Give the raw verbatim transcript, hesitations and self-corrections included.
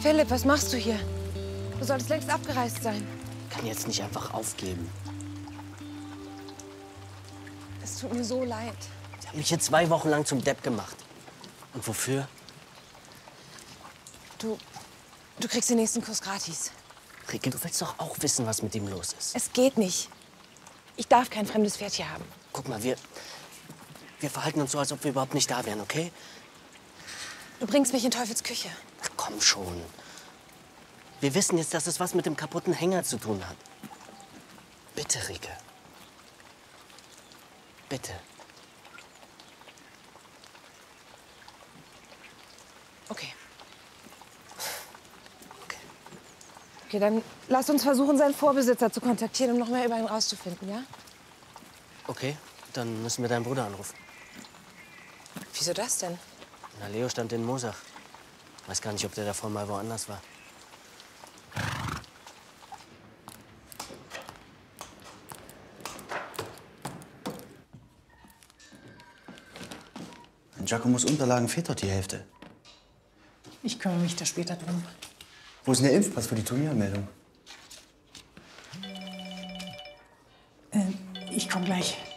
Philipp, was machst du hier? Du solltest längst abgereist sein. Ich kann jetzt nicht einfach aufgeben. Es tut mir so leid. Sie haben mich hier zwei Wochen lang zum Depp gemacht. Und wofür? Du, du kriegst den nächsten Kurs gratis. Rike, du willst doch auch wissen, was mit ihm los ist. Es geht nicht. Ich darf kein fremdes Pferd hier haben. Guck mal, wir, wir verhalten uns so, als ob wir überhaupt nicht da wären, okay? Du bringst mich in Teufels Küche. Ach, komm schon. Wir wissen jetzt, dass es was mit dem kaputten Hänger zu tun hat. Bitte, Rike. Bitte. Okay. Okay. Okay, dann lass uns versuchen, seinen Vorbesitzer zu kontaktieren, um noch mehr über ihn rauszufinden, ja? Okay, dann müssen wir deinen Bruder anrufen. Wieso das denn? Na, Leo stand in Moosach. Weiß gar nicht, ob der davor mal woanders war. In Giacomos Unterlagen fehlt doch die Hälfte. Ich kümmere mich da später drum. Wo ist denn der Impfpass für die Turnieranmeldung? Äh, ich komme gleich.